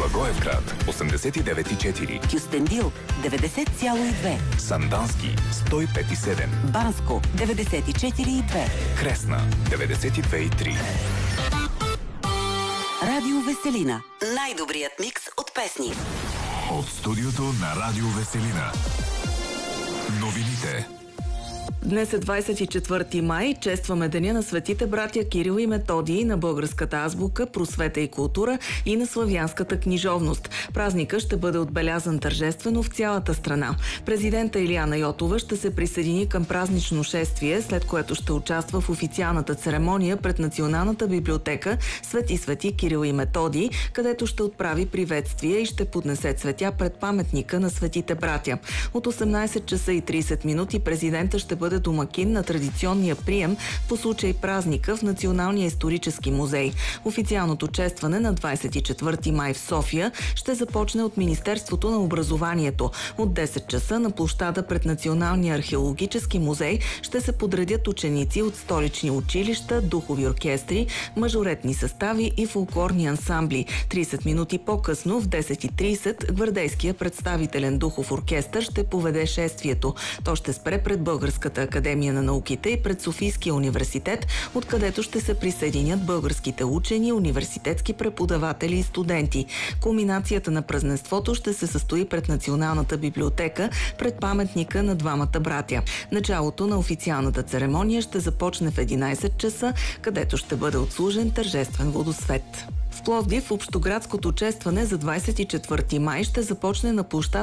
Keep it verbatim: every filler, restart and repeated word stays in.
Благоевград осемдесет и девет и четири, Кюстендил деветдесет цяло и две, Сандански сто и пет и седем, Банско деветдесет и четири и две, Кресна деветдесет и две и три. Радио Веселина. Най-добрият микс от песни. От студиото на Радио Веселина. Новините. Днес е двадесет и четвърти май. Честваме деня на светите братя Кирил и Методий, на българската азбука, просвета и култура и на славянската книжовност. Празника ще бъде отбелязан тържествено в цялата страна. Президента Илияна Йотова ще се присъедини към празнично шествие, след което ще участва в официалната церемония пред Националната библиотека Свети свети Кирил и Методий, където ще отправи приветствие и ще поднесе цветя пред паметника на светите братя. От осемнадесет часа и тридесет минути президента ще бъде домакин на традиционния прием по случай празника в Националния исторически музей. Официалното честване на двадесет и четвърти май в София ще започне от Министерството на образованието. От десет часа на площада пред Националния археологически музей ще се подредят ученици от столични училища, духови оркестри, мажоретни състави и фолклорни ансамбли. тридесет минути по-късно, в десет и тридесет, гвардейския представителен духов оркестър ще поведе шествието. То ще спре пред Българската академия на науките и пред Софийския университет, откъдето ще се присъединят българските учени, университетски преподаватели и студенти. Кулминацията на празненството ще се състои пред Националната библиотека, пред паметника на двамата братя. Началото на официалната церемония ще започне в единадесет часа, където ще бъде отслужен тържествен водосвет. В Пловдив общоградското честване за двадесет и четвърти май ще започне на площад